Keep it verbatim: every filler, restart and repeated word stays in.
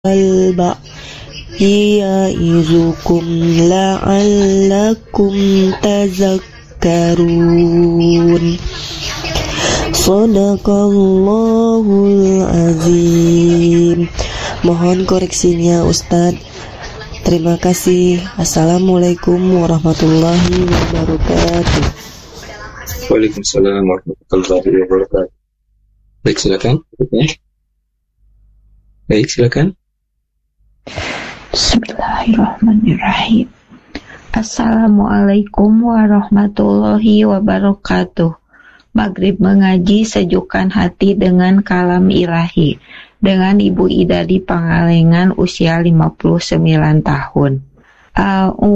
البحر يعظكم لعلكم تذكرون. Shadaqallahul azim. Mohon koreksinya Ustadz. Terima kasih. Assalamualaikum warahmatullahi wabarakatuh. Waalaikumsalam warahmatullahi wabarakatuh. Baik, silakan. Baik, silakan. Bismillahirrahmanirrahim. Assalamualaikum warahmatullahi wabarakatuh. Maghrib mengaji sejukkan hati dengan kalam ilahi. Dengan Ibu Ida di Pangalengan, usia lima puluh sembilan tahun.